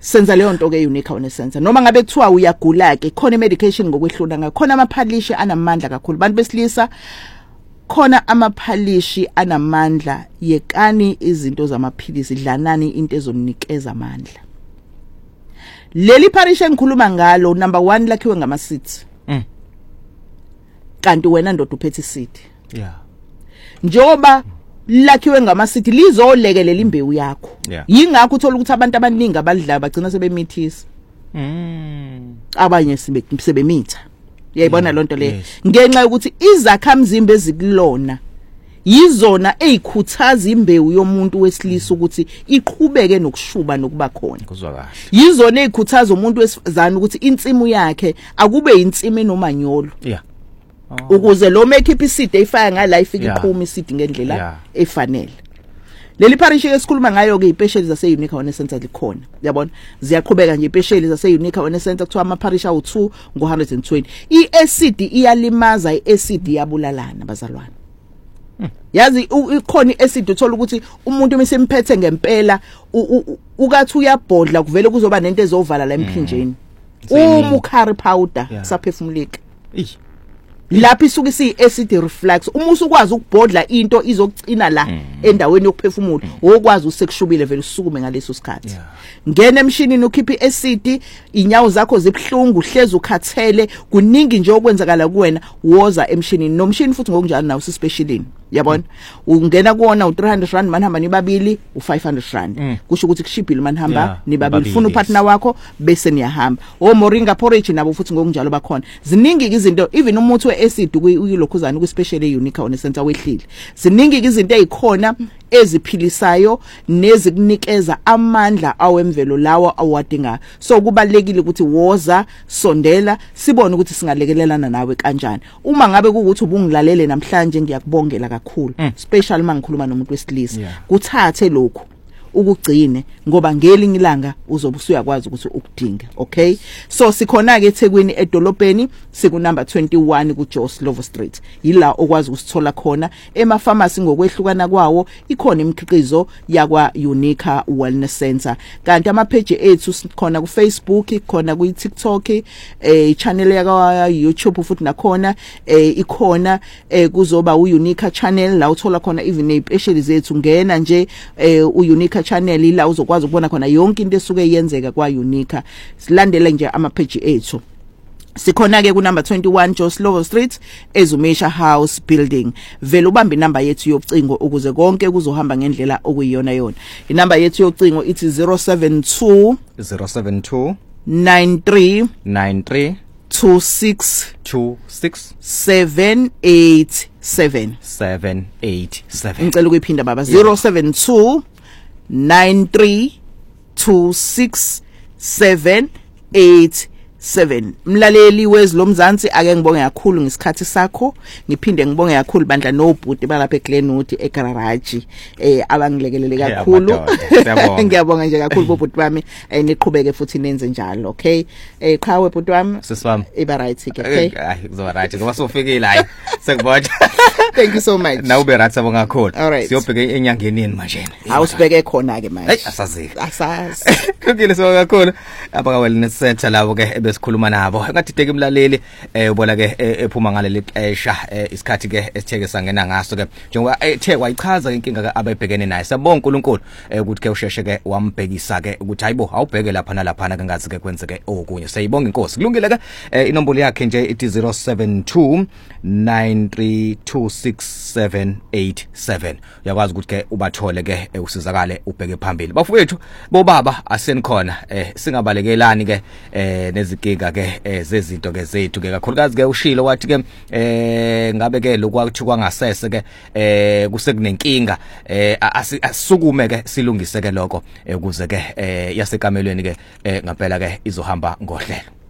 senza leyo nto ke unique awareness center noma ngabe kuthiwa uyagula ke khona medication ngokwehlula ngakhona amaphalishi anamandla kakhulu bantu besilisa khona amaphalishi anamandla yekani izinto zamaphilisi dlanani into ezonikeza amandla leli phalishi engikhuluma ngalo number 1 lakhiwe ngama seeds kanti wena ndoda uphethe seed njoba lakhiwe ngama seed lizolekelela imbewu yakho yingakho uthola ukuthi abantu abaningi abalidla bagcina sebemithisa abanye sebemitha yayibona lonto le ngenxa ukuthi izakhamzimba ezikulona yizona ezikhuthaza imbewu yomuntu wesilisa ukuthi iqhubeke nokushuba nokuba khona kuzwa kahle yizona ezikhuthaza umuntu wesifazana ukuthi insimu yakhe akube insimu enomanyolo ukuze lo mekhipha iside efaya ngala ifika iqhuma iside ngendlela efanele leli parish esikhuluma ngayo ke ispecial zase Unique Awareness Center likhona yabona ziyaqhubeka nje ispecial zase Unique Awareness Center kuthiwa ama parish awu2 ngo120 iacid iyalimaza iacid yabulalana bazalwane yazi ikhona iacid uthola ukuthi umuntu umsemphethe ngempela ukathi uyabhodla kuvele kuzoba nento ezovala la emphinjeni curry powder saphefumulika lapho isuke isi-acid reflux uma usukwazi ukubhodla into izokucina la endaweni yokuphefumula okwazi usekushubile vele usukume ngaleso sikhathi ngene emshinini ukhipha i-acid inyawo zakho zibhlungu uhlezi ukhathele kuningi nje okwenzakala kuwena woza emshinini nomshini futhi ngokunjalo nawo sispecialini yabona ungena kuona u300 manihamba nibabili u500 kusho ukuthi kushibhile manihamba nibabili ufuna upartner wakho bese niyahamba moringa porridge nabo futhi ngokunjalo bakhona ziningi izinto even umuthi weacid uyilokhuzana kuspecial Unique Awareness Center wehlile ziningi izinto ezikhona eziphilisayo nezikunikeza amandla awemvelo lawa awadinga so kubalekile ukuthi woza sondela sibone ukuthi singalekelelana nawe kanjani uma ngabe ukuthi ubungilalele namhlanje ngiyakubongela kakhulu special mangikhuluma nomuntu wesilisa kuthathe lokho ukugcine ngoba ngelinye ilanga uzobe usuyakwazi ukuthi ukudinga okay so sikhona ke eThekwini edolobheni siku number 21 ku Joe Slovo Street yila okwazi ukusithola khona ema pharmacy ngokwehlukana kwawo ikhona imikhiqizo yakwa Unique Wellness Center kanti ama page ethu sikhona ku Facebook khona ku TikTok channel yakwa YouTube futhi nakhona ikhona kuzoba uUnique channel la uthola khona even especially zethu ngena nje uUnique channel ila uzokwazi ukubona khona yonke into esuke iyenzeka kwa Unique silandele nje ama page ethu sikhona ke ku number 21 Joe Slovo Street Ezumesha House Building vele ubambe inamba yethu yocingo ukuze konke kuzohamba ngendlela okuyiyona yona inamba yethu yocingo ithi 072 93 26 787 ngicela ukuyiphinda baba 072 932678 mlaleli wezilomzansi ake ngibonge kakhulu ngesikhathi sakho ngiphinde ngibonge kakhulu bandla nobhuti balapha eGlenwood eGarage abangilekelele kakhulu ngiyabonga nje kakhulu bobhuti bami niqhubeke futhi nenze njalo okay qhawe bhuti wami siswami iba right ke okay kuzoba right ngoba sofikile hayi sekubona thank you so much nawe be right sabonga kakhulu siyobheka enyangeni manje awusibeke khona ke manje asazi kukile sobonga kakhulu apha Wellness Center labo ke besikhuluma nabo ngathi teke imlaleli ubona ke ephuma ngaleli xesha isikhathi ke esitheke sangena ngaso ke njengoba ethe wayichaza inkinga abebhekene nayo sabonga uNkulunkulu ukuthi ke usheshe ke wambhekisa ke ukuthi hayibo awubheke lapha nalapha kangazi ke kwenzeke okunye sayibonga inkosi kulungile ke inombolo yakhe nje ithi 072 932678 uyakwazi ukuthi ke ubathole ke usizakale ubheke phambili bafowethu bobaba asenikhona singabalekelani ke nezikinga ke zezinto ke zethu ke kakhulukazi ke ushilo wathi ke ngabe ke lokwathi kwangasese ke kusekunenkinga asisukume ke silungise ke lokho ukuze ke yasekamelweni ke ngempela ke izohamba ngohlelo.